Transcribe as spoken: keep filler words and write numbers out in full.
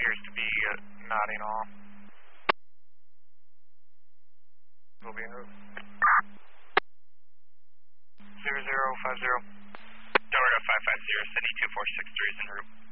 appears to be uh, nodding off. Will be en route. Zero zero five zero. Delta five five zero, Cindy two four six three is en route.